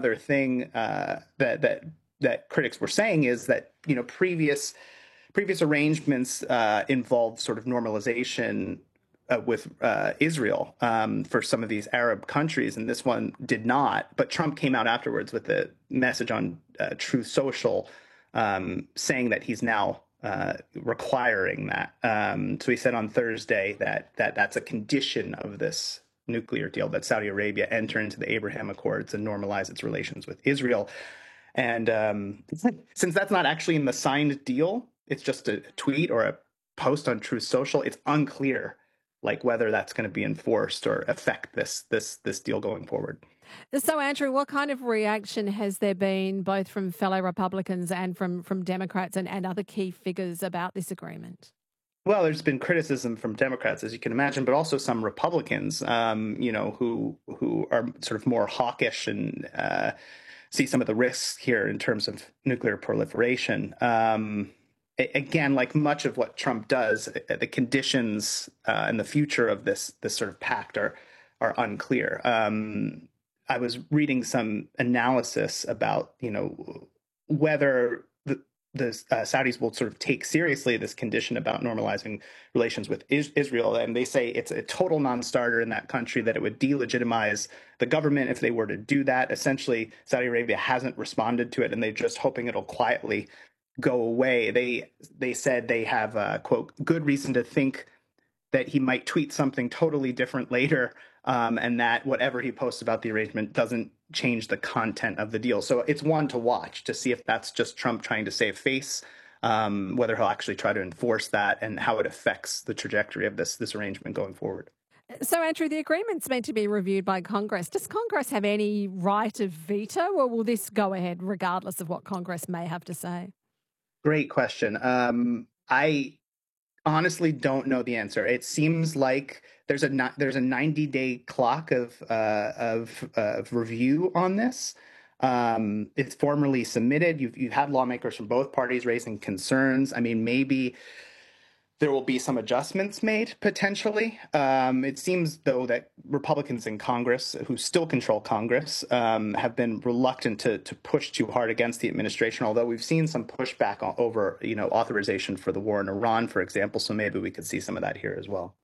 other thing that critics were saying is that previous arrangements involved sort of normalization with Israel for some of these Arab countries, and this one did not. But Trump came out afterwards with a message on Truth Social saying that he's now requiring that. So he said on Thursday that's a condition of this nuclear deal, that Saudi Arabia enter into the Abraham Accords and normalize its relations with Israel. And since that's not actually in the signed deal, it's just a tweet or a post on Truth Social, it's unclear like whether that's going to be enforced or affect this deal going forward. So, Andrew, what kind of reaction has there been both from fellow Republicans and from Democrats and other key figures about this agreement? Well, there's been criticism from Democrats, as you can imagine, but also some Republicans, who are sort of more hawkish and see some of the risks here in terms of nuclear proliferation. Again, like much of what Trump does, the conditions and the future of this sort of pact are unclear. I was reading some analysis about whether the Saudis will sort of take seriously this condition about normalizing relations with Israel. And they say it's a total non-starter in that country, that it would delegitimize the government if they were to do that. Essentially, Saudi Arabia hasn't responded to it, and they're just hoping it'll quietly go away. They said they have, quote, good reason to think that he might tweet something totally different later, and that whatever he posts about the arrangement doesn't change the content of the deal. So it's one to watch to see if that's just Trump trying to save face, whether he'll actually try to enforce that, and how it affects the trajectory of this arrangement going forward. So, Andrew, the agreement's meant to be reviewed by Congress. Does Congress have any right of veto, or will this go ahead regardless of what Congress may have to say? Great question. I honestly don't know the answer. It seems like there's a 90-day clock of review on this. It's formally submitted. You've had lawmakers from both parties raising concerns. I mean, maybe there will be some adjustments made potentially. It seems, though, that Republicans in Congress, who still control Congress, have been reluctant to push too hard against the administration, although we've seen some pushback over, authorization for the war in Iran, for example. So maybe we could see some of that here as well.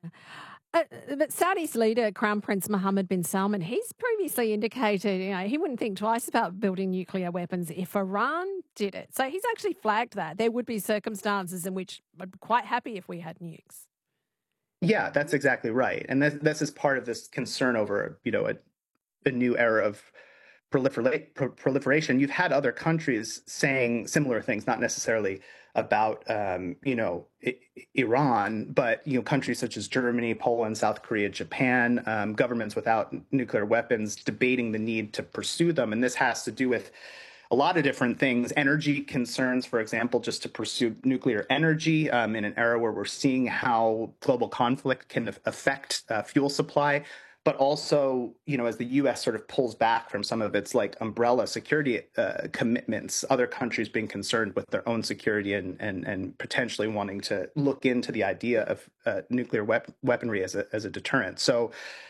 But Saudi's leader, Crown Prince Mohammed bin Salman, he's previously indicated, he wouldn't think twice about building nuclear weapons if Iran did it. So he's actually flagged that there would be circumstances in which I'd be quite happy if we had nukes. Yeah, that's exactly right. And this is part of this concern over, a new era of proliferation. You've had other countries saying similar things, not necessarily about, Iran, but, countries such as Germany, Poland, South Korea, Japan, governments without nuclear weapons debating the need to pursue them. And this has to do with a lot of different things, energy concerns, for example, just to pursue nuclear energy in an era where we're seeing how global conflict can affect fuel supply. But also, as the U.S. sort of pulls back from some of its like umbrella security commitments, other countries being concerned with their own security and potentially wanting to look into the idea of nuclear weaponry as a deterrent. So,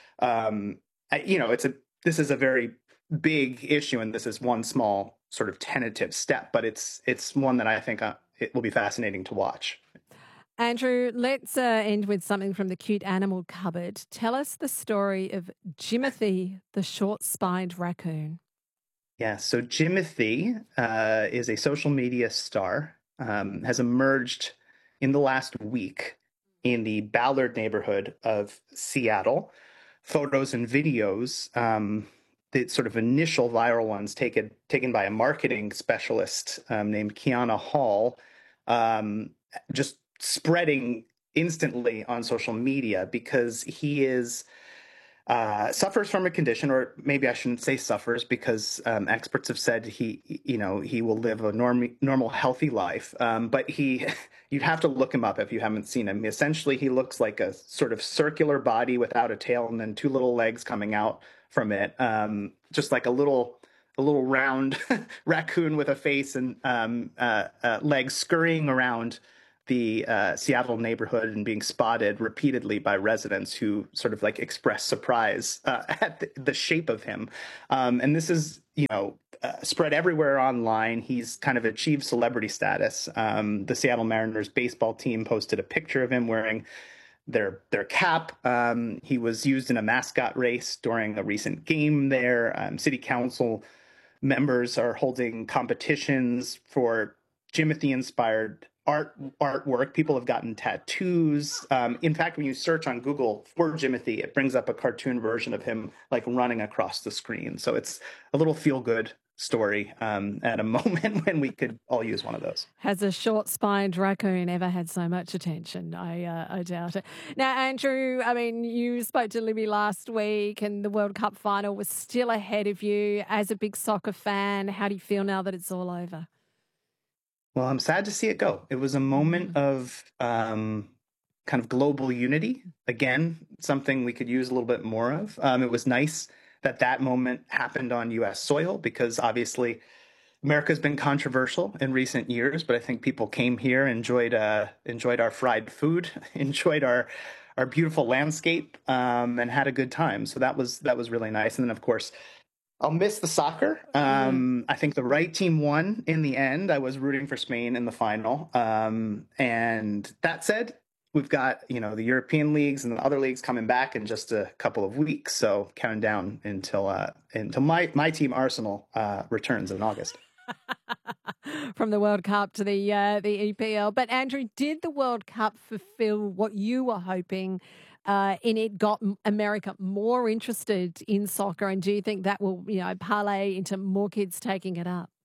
this is a very big issue, and this is one small sort of tentative step, but it's one that I think it will be fascinating to watch. Andrew, let's end with something from the cute animal cupboard. Tell us the story of Jimothy, the short-spined raccoon. Yeah, so Jimothy is a social media star, has emerged in the last week in the Ballard neighborhood of Seattle. Photos and videos, the sort of initial viral ones taken by a marketing specialist named Kiana Hall, just spreading instantly on social media because he suffers from a condition, or maybe I shouldn't say suffers, because experts have said he will live a normal, healthy life. But you'd have to look him up if you haven't seen him. Essentially, he looks like a sort of circular body without a tail and then two little legs coming out from it, just like a little round raccoon with a face and legs scurrying around the Seattle neighborhood and being spotted repeatedly by residents who sort of like expressed surprise at the shape of him. And this is, spread everywhere online. He's kind of achieved celebrity status. The Seattle Mariners baseball team posted a picture of him wearing their cap. He was used in a mascot race during a recent game there. City council members are holding competitions for Jimothy-inspired artwork. People have gotten tattoos. In fact, when you search on Google for Jimothy, it brings up a cartoon version of him like running across the screen. So it's a little feel-good story at a moment when we could all use one of those. Has a short-spined raccoon ever had so much attention? I doubt it. Now, Andrew, I mean, you spoke to Libby last week and the World Cup final was still ahead of you. As a big soccer fan, how do you feel now that it's all over? Well, I'm sad to see it go. It was a moment of kind of global unity. Again, something we could use a little bit more of. It was nice that moment happened on U.S. soil because obviously America's been controversial in recent years, but I think people came here, enjoyed our fried food, enjoyed our beautiful landscape, and had a good time. So that was really nice. And then, of course, I'll miss the soccer. I think the right team won in the end. I was rooting for Spain in the final. And that said, we've got, the European leagues and the other leagues coming back in just a couple of weeks. So counting down until my team Arsenal returns in August. From the World Cup to the EPL. But Andrew, did the World Cup fulfill what you were hoping in it? Got America more interested in soccer, and do you think that will, parlay into more kids taking it up?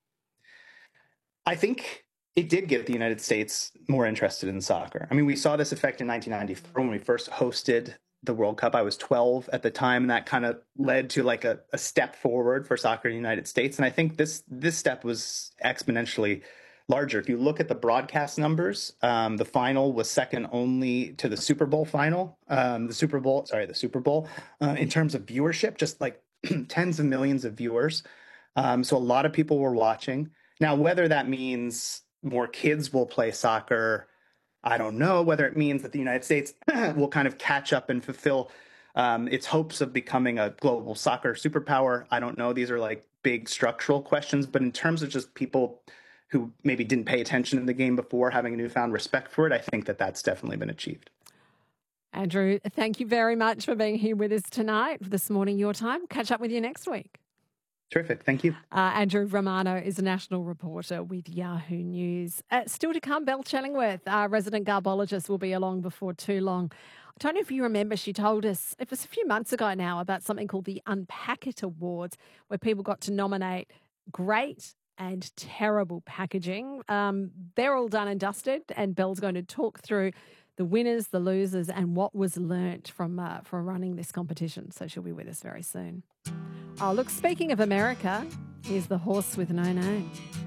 I think it did get the United States more interested in soccer. I mean, we saw this effect in 1994 when we first hosted the World Cup. I was 12 at the time, and that kind of led to like a step forward for soccer in the United States. And I think this step was exponentially larger. If you look at the broadcast numbers, the final was second only to the Super Bowl final. The Super Bowl, in terms of viewership, just like tens of millions of viewers. So a lot of people were watching. Now, whether that means more kids will play soccer, I don't know. Whether it means that the United States will kind of catch up and fulfill its hopes of becoming a global soccer superpower, I don't know. These are like big structural questions. But in terms of just people who maybe didn't pay attention in the game before having a newfound respect for it, I think that that's definitely been achieved. Andrew, thank you very much for being here with us tonight, this morning, your time. Catch up with you next week. Terrific. Thank you. Andrew Romano is a national reporter with Yahoo News. Still to come, Belle Chellingworth, our resident garbologist, will be along before too long. I don't know if you remember, she told us, it was a few months ago now, about something called the Unpack It Awards, where people got to nominate great and terrible packaging. They're all done and dusted, and Belle's going to talk through the winners, the losers, and what was learnt from running this competition. So she'll be with us very soon. Oh, look, speaking of America, here's The Horse with No Name.